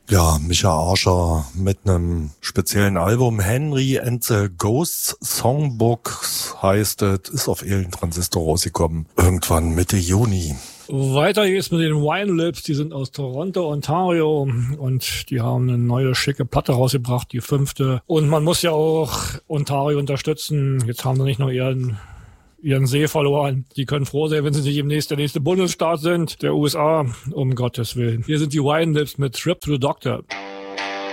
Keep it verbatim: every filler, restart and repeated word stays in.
Ja, Micha Arscher mit einem speziellen Album. Henry and the Ghosts Songbooks heißt es, ist auf Elen Transistor rausgekommen. Irgendwann Mitte Juni. Weiter geht's mit den Wine Lips, die sind aus Toronto, Ontario und die haben eine neue schicke Platte rausgebracht, die fünfte. Und man muss ja auch Ontario unterstützen. Jetzt haben sie nicht nur ihren ihren See verloren. Die können froh sein, wenn sie nicht im nächsten, der nächste Bundesstaat sind, der U S A, um Gottes Willen. Hier sind die Wine Lips mit Trip to the Doctor.